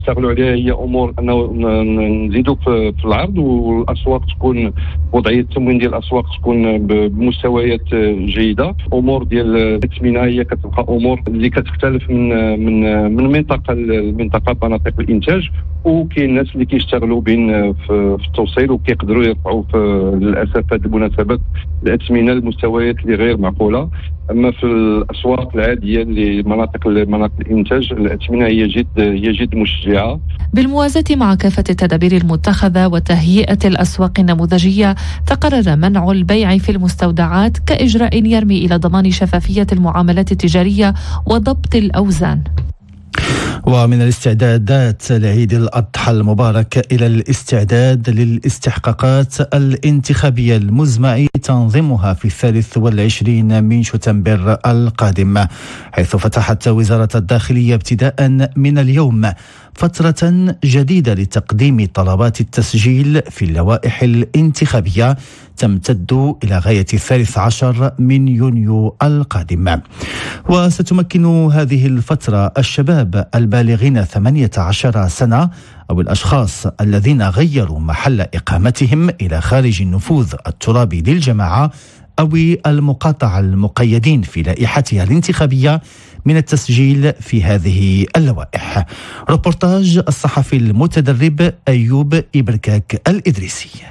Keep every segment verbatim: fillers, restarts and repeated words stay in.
نشتغلوا عليها هي امور انه نزيدوا في العرض، والاسواق تكون وضعيه التموين ديال الاسواق تكون بمستويات جيده. امور ديال التثمينه هي كتبقى امور اللي كتختلف من من من منطقه لمنطقه مناطق الانتاج، وكاين الناس اللي كيشتغلوا بين في التوصيل وكيقدروا يرفعوا للاسف هذه المناسبات الاثمنه لمستويات اللي غير معقوله. اما في الاسواق العاديه اللي مناطق مناطق الانتاج الاثمنه هي جد هي جد مشجعه. بالموازاة مع كافة التدابير المتخذة وتهيئة الأسواق النموذجية، تقرر منع البيع في المستودعات كإجراء يرمي إلى ضمان شفافية المعاملات التجارية وضبط الأوزان. ومن الاستعدادات لعيد الأضحى المبارك إلى الاستعداد للاستحقاقات الانتخابية المزمع تنظيمها في الثالث والعشرين من شتنبر القادم، حيث فتحت وزارة الداخلية ابتداء من اليوم فترة جديدة لتقديم طلبات التسجيل في اللوائح الانتخابية تمتد إلى غاية الثالث عشر من يونيو القادم. وستمكن هذه الفترة الشباب البالغين ثمانية عشر سنة أو الأشخاص الذين غيروا محل إقامتهم إلى خارج النفوذ الترابي للجماعة أو المقاطعة المقيدين في لائحتها الانتخابية من التسجيل في هذه اللوائح. ربورتاج الصحفي المتدرب أيوب إبركاك الإدريسي.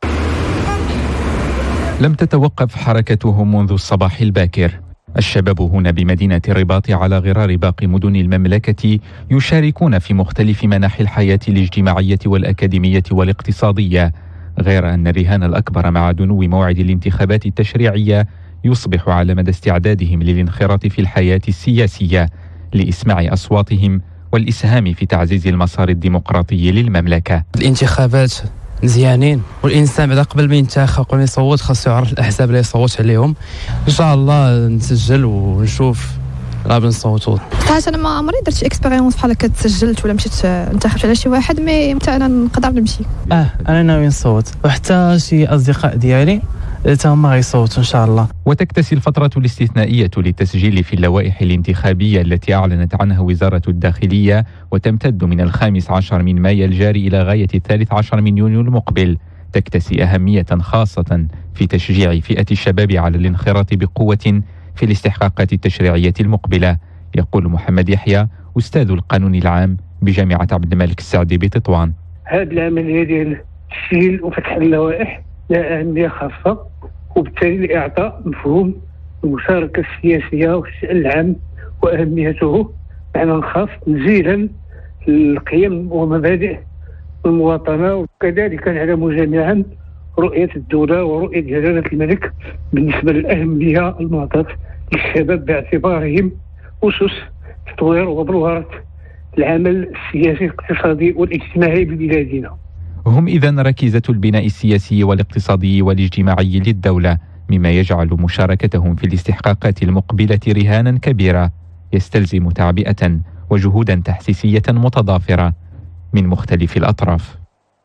لم تتوقف حركتهم منذ الصباح الباكر. الشباب هنا بمدينة الرباط على غرار باقي مدن المملكة يشاركون في مختلف مناحي الحياة الاجتماعية والأكاديمية والاقتصادية، غير أن الرهان الأكبر مع دنو موعد الانتخابات التشريعية يصبح على مدى استعدادهم للانخراط في الحياة السياسية لإسماع أصواتهم والإسهام في تعزيز المسار الديمقراطي للمملكة. الانتخابات مزيانين، والإنسان بعد قبل ما ينتخب قبل ما يصوت خاصو يعرف الأحزاب اللي يصوت عليهم. إن شاء الله نسجل ونشوف غادي نصوتوا. حتى انا ما عمري درت شي اكسبيريونس بحال هكا تسجلت ولا مشيت انتخبت على شي واحد، مي حتى انا نقدر نمشي. اه انا ناوي نصوت، وحتى شي اصدقاء ديالي حتى هما غيصوتوا ان شاء الله. وتكتسي الفترة الاستثنائية للتسجيل في اللوائح الانتخابية التي أعلنت عنها وزارة الداخلية وتمتد من الخامس عشر من مايو الجاري إلى غاية الثالث عشر من يونيو المقبل، تكتسي أهمية خاصة في تشجيع فئة الشباب على الانخراط بقوة في الاستحقاقات التشريعية المقبلة، يقول محمد يحيى أستاذ القانون العام بجامعة عبد الملك السعدي بتطوان. هذه العملية ديال التسجيل وفتح اللوائح لها أهمية خاصة، وبالتالي لإعطاء مفهوم المشاركة السياسية والشأن العام وأهميته معنى خاص نزيلا القيم ومبادئ المواطنة، وكذلك نعلم جميعا رؤية الدولة ورؤية جلالة الملك بالنسبة للأهمية المعطاة للشباب باعتبارهم أسس تطوير وبلورة العمل السياسي الاقتصادي والاجتماعي ببلادنا. هم إذن ركيزة البناء السياسي والاقتصادي والاجتماعي للدولة، مما يجعل مشاركتهم في الاستحقاقات المقبلة رهانا كبيرة يستلزم تعبئة وجهودا تحسيسية متضافرة من مختلف الأطراف.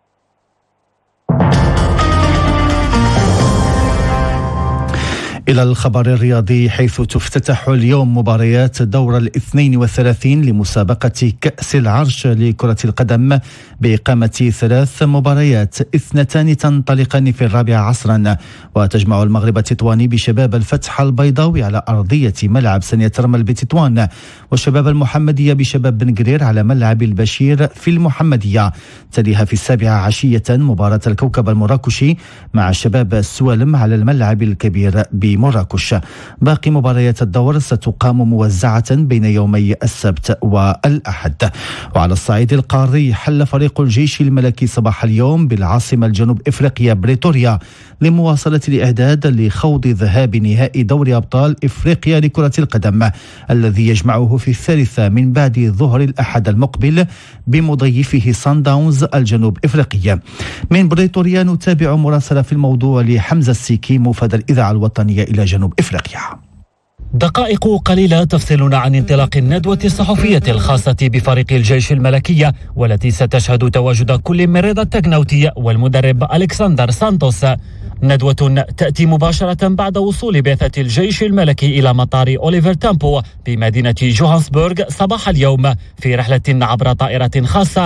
إلى الخبر الرياضي، حيث تفتتح اليوم مباريات دور الاثنين والثلاثين لمسابقة كأس العرش لكرة القدم بإقامة ثلاث مباريات، اثنتان تنطلقان في الرابعة عصرا، وتجمع المغرب التطواني بشباب الفتح البيضاوي على أرضية ملعب سنية رمل بتطوان، وشباب المحمدية بشباب بن قرير على ملعب البشير في المحمدية. تليها في السابعة عشية مباراة الكوكب المراكشي مع شباب السوالم على الملعب الكبير بمراكش. باقي مباريات الدور ستقام موزعة بين يومي السبت والأحد. وعلى الصعيد القاري، حل فريق الجيش الملكي صباح اليوم بالعاصمة الجنوب إفريقيا بريتوريا لمواصلة الإعداد لخوض ذهاب نهائي دوري أبطال إفريقيا لكرة القدم الذي يجمعه في الثالثة من بعد ظهر الأحد المقبل بمضيفه صن داونز الجنوب إفريقيا. من بريتوريا نتابع مراسلة في الموضوع لحمزة السيكي موفد الإذاعة الوطنية إلى جنوب إفريقيا. دقائق قليلة تفصلنا عن انطلاق الندوة الصحفية الخاصة بفريق الجيش الملكي، والتي ستشهد تواجد كل من رضا التكناوتي والمدرب ألكسندر سانتوس. ندوة تأتي مباشرة بعد وصول بعثة الجيش الملكي إلى مطار أوليفر تامبو بمدينة جوهانسبورغ صباح اليوم في رحلة عبر طائرة خاصة